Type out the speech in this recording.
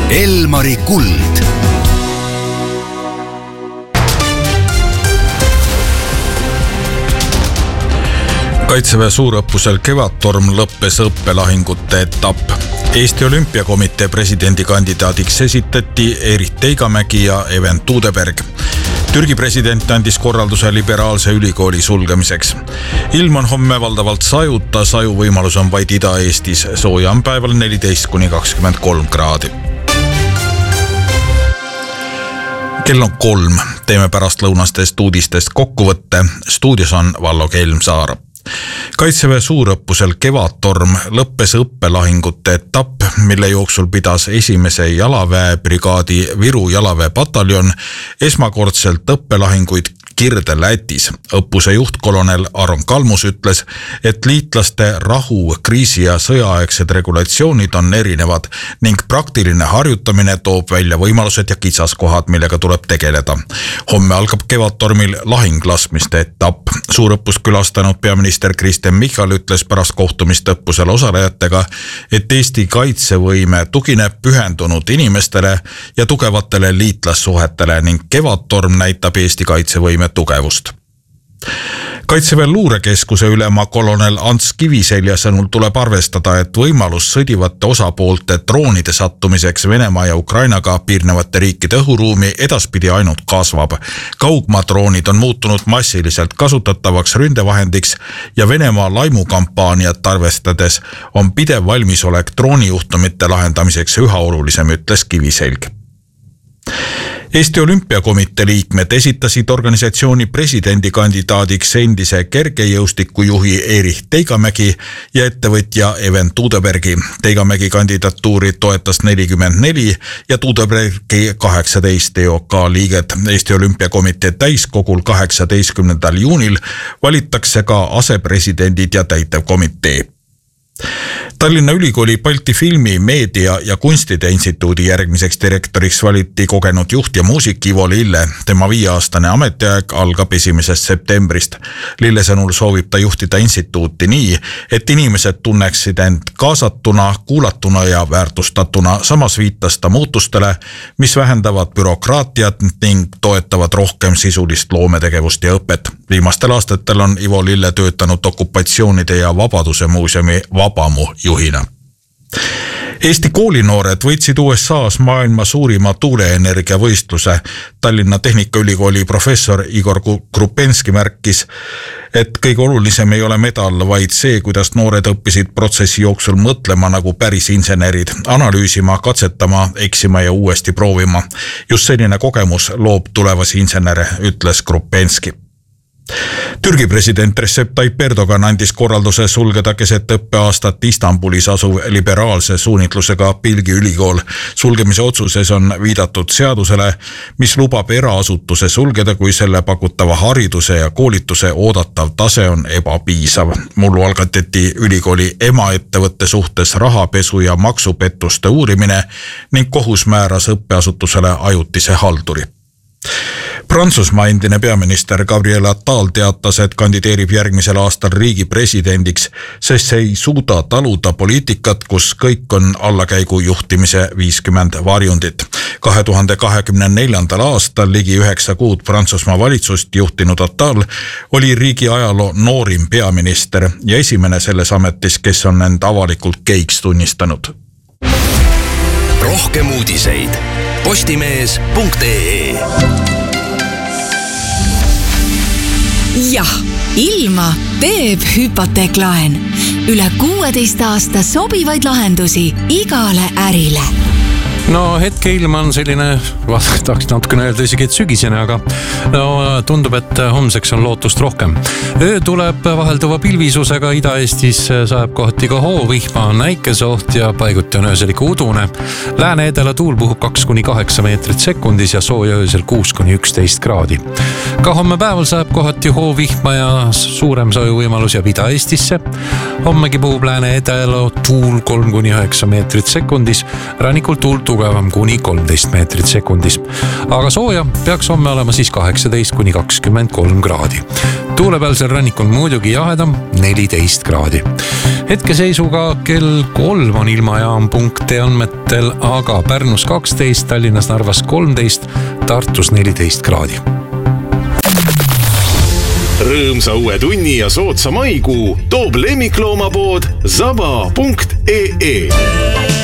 Elmari kuld. Kaitseväe suurõppusel Kevadtorm lõppes õppelahingute etapp. Eesti Olümpiakomitee presidendikandidaadiks esitati Erich Teigamägi ja Even Tuudeberg. Türgi president andis korralduse liberaalse ülikooli sulgemiseks. Ilm on homme valdavalt sajuta, sajuvõimalus on vaid Ida-Eestis. Sooja on päeval 14–23 kraadi. Kell on 3. Teeme pärast lõunastest uudistest kokkuvõtte. Stuudios on Vallo Kelmsaar. Kaitseväe suurõppusel Kevadtorm lõppes õppelahingute etapp, mille jooksul pidas esimese jalaväebrigaadi Viru jalaväepataljon esmakordselt õppelahinguid Kirde-Lätis. Õppuse juht kolonel Aron Kalmus ütles, et liitlaste rahu, kriisi ja sõjaaegsed regulatsioonid on erinevad ning praktiline harjutamine toob välja võimalused ja kitsaskohad, millega tuleb tegeleda. Homme algab Kevadtormil lahinglaskmiste etapp. Suurõppust külastanud peaminister Kristen Michal ütles pärast kohtumist õppusel osalejatega, et Eesti kaitsevõime tugineb pühendunud inimestele ja tugevatele liitlassuhetele ning Kevadtorm näitab Eesti kaitsevõime tugevust. Kaitseväe luurekeskuse ülema kolonel Ants Kiviselja sõnul tuleb arvestada, et võimalus sõdivate osapoolte droonide sattumiseks Venemaa ja Ukrainaga piirnevate riikide õhuruumi edaspidi ainult kasvab. Kaugmaadroonid on muutunud massiliselt kasutatavaks ründevahendiks ja Venemaa laimukampaaniat arvestades on pidev valmisolek droonijuhtumite lahendamiseks üha olulisem, ütles Kiviselg. Eesti Olümpiakomitee liikmed esitasid organisatsiooni presidendikandidaadiks endise kergejõustikujuhi Erich Teigamägi ja ettevõtja Even Tuudebergi. Teigamägi kandidatuuri toetas 44 ja Tuudebergi 18 EOK liiget. Eesti Olümpiakomitee täiskogul 18. juunil valitakse ka asepresidendid ja täitevkomitee. Tallinna Ülikooli Balti filmi, meedia ja kunstide instituudi järgmiseks direktoriks valiti kogenud juht ja muusik Ivo Lille. Tema 5-aastane ametiaeg algab 1. septembrist. Lille sõnul soovib ta juhtida instituuti nii, et inimesed tunneksid end kaasatuna, kuulatuna ja väärtustatuna. Samas viitas ta muutustele, mis vähendavad bürokraatiat ning toetavad rohkem sisulist loometegevust ja õpet. Viimastel aastatel on Ivo Lille töötanud okupatsioonide ja Vabaduse muuseumi Vabamu juhina. Eesti koolinoored võitsid USA's maailma suurima tuuleenergia võistluse. Tallinna Tehnikaülikooli professor Igor Krupenski märkis, et kõige olulisem ei ole medal, vaid see, kuidas noored õppisid protsessi jooksul mõtlema nagu päris insenerid, analüüsima, katsetama, eksima ja uuesti proovima. Just selline kogemus loob tulevasi insenere, ütles Krupenski. Türgi president Recep Tayyip Erdogan andis korralduse sulgeda keset õppeaastat Istanbulis asuv liberaalse suunitlusega Bilgi ülikool. Sulgemise otsuses on viidatud seadusele, mis lubab eraasutuse sulgeda, kui selle pakutava hariduse ja koolituse oodatav tase on ebapiisav. Mullu algatati ülikooli emaettevõtte suhtes rahapesu ja maksupettuste uurimine ning kohus määras õppeasutusele ajutise halduri. Prantsusmaa endine peaminister Gabriel Attal teatas, et kandideerib järgmisel aastal riigi presidendiks, sest see ei suuda taluda poliitikat, kus kõik on allakäigu juhtimise 50 varjundit. 2024. aastal ligi 9 kuud Prantsusmaa valitsust juhtinud Attal oli riigi ajaloo noorim peaminister ja esimene selles ametis, kes on end avalikult geiks tunnistanud. Rohkem uudiseid postimees.ee. Jah, ilma teeb hüpoteeklaen. Üle 16 aasta sobivaid lahendusi igale ärile. No hetke ilm on selline, tahaks natukene öelda isegi, et sügisene, aga tundub, et homseks on lootust rohkem. Öö tuleb vahelduva pilvisusega, Ida-Eestis sajab kohati ka hoovihma, näikesoht ja paiguti on öösel ikka udune. Lääne-edela tuul puhub 2–8 meetrit sekundis ja sooja öösel 6–11 kraadi. Ka homme päeval sajab kohati hoovihma ja suurem sajuvõimalus jääb Ida-Eestisse. Hommegi puhub Lääne-edela tuul 3–9 meetrit sekundis, rannikul tuul tugevam kuni 13 meetrit sekundis. Aga sooja peaks homme olema siis 18–23 kraadi. tuulepealsel rannikul muidugi jahedam 14 kraadi. Hetkeseisuga kell 3 on ilmajaam punkti andmetel, aga Pärnus 12, Tallinnas, Narvas 13, Tartus 14 kraadi. Rõõmsa uue tunni ja soodsa maikuu toob lemmikloomapood zaba.ee.